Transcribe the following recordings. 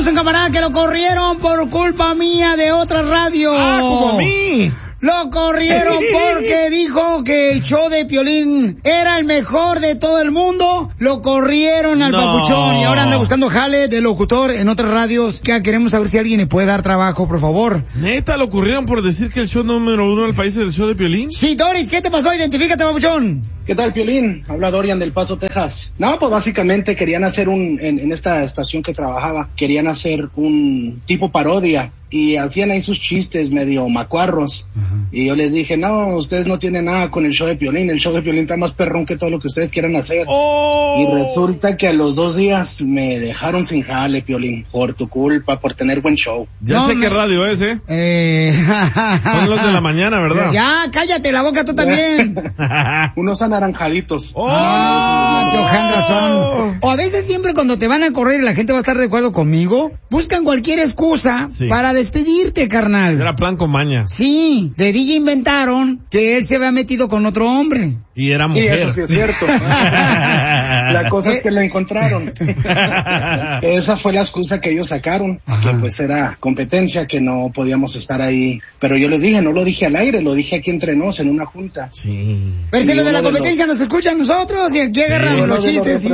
tenemos un camarada que lo corrieron por culpa mía de otra radio. Como a mí. Lo corrieron porque dijo que el show de Piolín era el mejor de todo el mundo. Lo corrieron al papuchón y ahora anda buscando jale de locutor en otras radios. Que queremos saber si alguien le puede dar trabajo, por favor. ¿Neta lo corrieron por decir que el show número 1 del país es el show de Piolín? Sí, Doris, ¿qué te pasó? Identifícate, papuchón. ¿Qué tal, Piolín? Habla Dorian del Paso, Texas. No, pues básicamente querían hacer en esta estación que trabajaba, querían hacer un tipo parodia y hacían ahí sus chistes medio macuarros. Y yo les dije, no, ustedes no tienen nada con el show de Piolín, el show de Piolín está más perrón que todo lo que ustedes quieran hacer. Y resulta que a los 2 días me dejaron sin jale, Piolín, por tu culpa, por tener buen show. Ya sé qué radio es, Son los de la mañana, ¿verdad? Ya, cállate la boca tú también. Unos anaranjaditos. ¡Qué hojandras son! O a veces siempre cuando te van a correr y la gente va a estar de acuerdo conmigo, buscan cualquier excusa para despedirte, carnal. Era plan con maña. Sí, de DJ inventaron que él se había metido con otro hombre. Y era mujer. Y eso sí es cierto. La cosa es que la encontraron. Esa fue la excusa que ellos sacaron, que pues era competencia, que no podíamos estar ahí. Pero yo les dije, no lo dije al aire, lo dije aquí entre nos en una junta. Sí. Pero si los de la competencia nos escuchan nosotros y aquí agarran los chistes.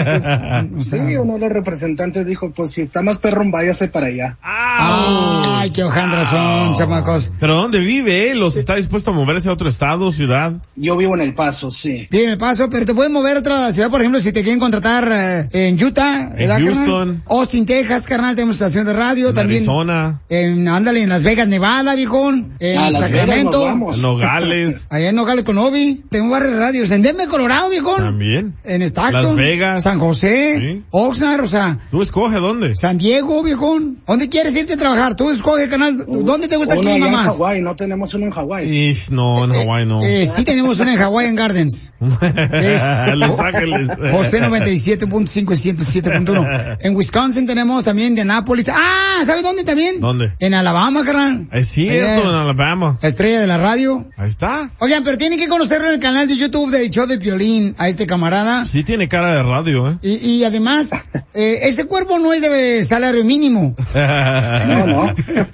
Sí, uno de los representantes dijo, pues si está más perrón, váyase para allá. Ay, qué hojandras son, chamacos. ¿Pero dónde vive él? ¿Los está dispuesto a moverse a otro estado, ciudad? Yo vivo en El Paso, sí. Vive en El Paso, pero te pueden mover a otra ciudad, por ejemplo, si te quieren contratar en Utah, en Houston, carnal? Austin, Texas, carnal, tenemos estación de radio, en también. Arizona. Ándale, en Las Vegas, Nevada, viejón. En Sacramento. En Nogales. Allá en Nogales con Obi. Tengo varias radios. En Denver, Colorado, viejón. También. En Stockton. Las Vegas. San José. Oxnard, o sea. Tú escoge dónde. San Diego, viejón. ¿Dónde quieres irte a trabajar? Tú escoge, canal. ¿Dónde te gusta el clima más? En Hawái, no tenemos uno en Hawái. No, en Hawái no. Sí tenemos uno en Hawái en Gardens. Los Ángeles. José 97.5 y 107.1. En Wisconsin tenemos también de Annapolis. ¿Sabes dónde también? ¿Dónde? En Alabama, carnal. Es cierto, en Alabama. La estrella de la radio. Ahí está. Oigan, pero tienen que conocerlo en el canal de YouTube del show de Piolín, a este camarada. Sí tiene cara de radio, ¿eh? Y además, ese cuerpo no es de salario mínimo. No.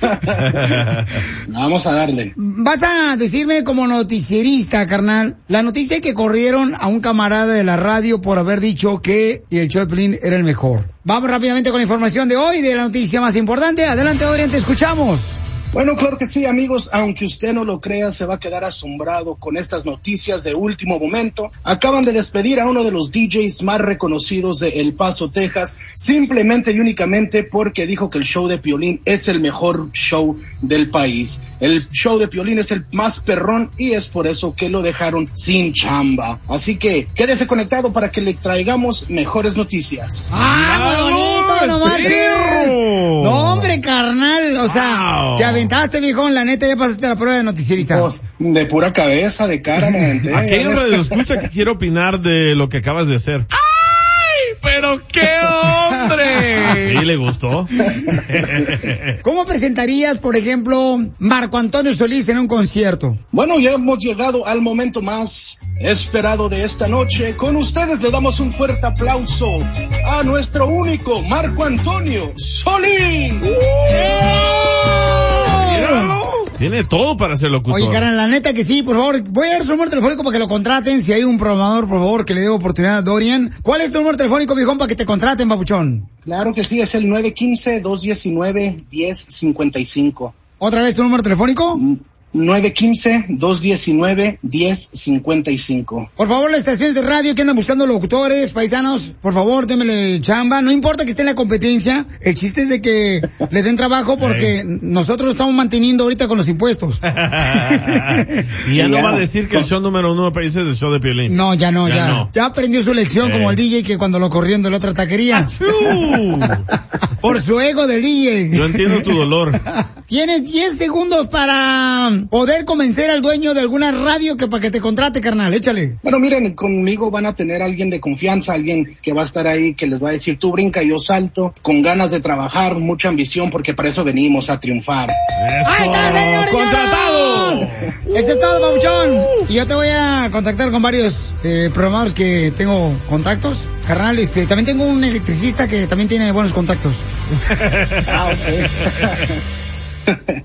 Vamos a darle. Vas a decirme como noticierista, carnal, la noticia que corrieron a un camarada de la radio por haber dicho que el show de Piolín era el mejor. Vamos rápidamente con la información de hoy, de la noticia más importante. Adelante, Dorian, te escuchamos. Bueno, claro que sí, amigos, aunque usted no lo crea, se va a quedar asombrado con estas noticias de último momento. Acaban de despedir a uno de los DJs más reconocidos de El Paso, Texas, simplemente y únicamente porque dijo que el show de Piolín es el mejor show del país. El show de Piolín es el más perrón y es por eso que lo dejaron sin chamba. Así que quédese conectado para que le traigamos mejores noticias. ¡Muy bonito, no marches! No, hombre, carnal, o sea, te aventaste, viejón, la neta, ya pasaste la prueba de noticierista. Pues, de pura cabeza, de cara, me aventé. Aquello radio escucha que quiero opinar de lo que acabas de hacer. ¡Ay! ¡Pero qué hombre! Sí, le gustó. ¿Cómo presentarías, por ejemplo, Marco Antonio Solís en un concierto? Bueno, ya hemos llegado al momento más esperado de esta noche. Con ustedes le damos un fuerte aplauso a nuestro único Marco Antonio Solís. Tiene todo para ser locutor. Oye, carnal, la neta que sí, por favor. Voy a dar su número telefónico para que lo contraten. Si hay un programador, por favor, que le dé oportunidad a Dorian. ¿Cuál es tu número telefónico, viejón, para que te contraten, babuchón? Claro que sí, es el 915-219-1055. ¿Otra vez tu número telefónico? 915-219-1055. Por favor, las estaciones de radio que andan buscando locutores, paisanos, por favor, démele chamba. No importa que esté en la competencia, el chiste es de que le den trabajo porque nosotros lo estamos manteniendo ahorita con los impuestos. Y ya no va a decir que el show número 1 del país es el show de Piolín. No, ya no. Ya aprendió su lección como el DJ que cuando lo corrieron de la otra taquería. Por su ego del DJ. Yo entiendo tu dolor. Tienes 10 segundos para Papuchón, poder convencer al dueño de alguna radio que para que te contrate, carnal? Échale. Bueno, miren, conmigo van a tener alguien de confianza, alguien que va a estar ahí, que les va a decir, tú brinca, yo salto, con ganas de trabajar, mucha ambición, porque para eso venimos a triunfar. ¡Eso! ¡Ahí está, señores! ¡Contratado! Eso es todo, Papuchón. Y yo te voy a contactar con varios programadores que tengo contactos. Carnal, también tengo un electricista que también tiene buenos contactos. Ah, ok.